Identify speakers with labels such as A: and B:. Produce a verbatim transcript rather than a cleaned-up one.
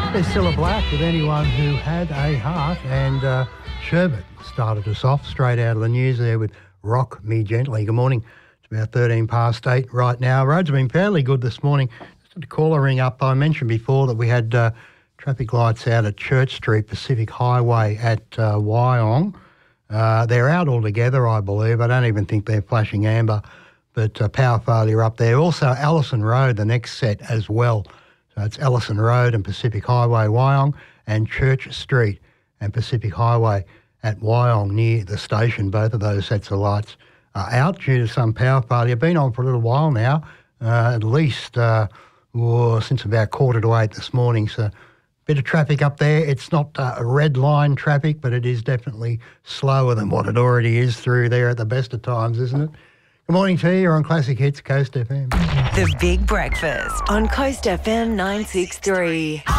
A: There's Cilla Black with Anyone Who Had a Heart, and uh, Sherbet started us off straight out of the news there with Rock Me Gently. Good morning. It's about thirteen past eight right now. Roads have been fairly good this morning. Just to call a ring up, I mentioned before that we had uh, traffic lights out at Church Street, Pacific Highway at uh, Wyong. Uh, they're out altogether, I believe. I don't even think they're flashing amber, but uh, power failure up there. Also, Allison Road, the next set as well. So it's Allison Road and Pacific Highway, Wyong, and Church Street and Pacific Highway at Wyong near the station. Both of those sets of lights are out due to some power failure. Been on for a little while now, uh, at least uh, oh, since about quarter to eight this morning. So bit of traffic up there. It's not uh, red line traffic, but it is definitely slower than what it already is through there at the best of times, isn't it? Good morning to you. You're on Classic Hits, Coast F M.
B: The Big Breakfast on Coast F M nine six three.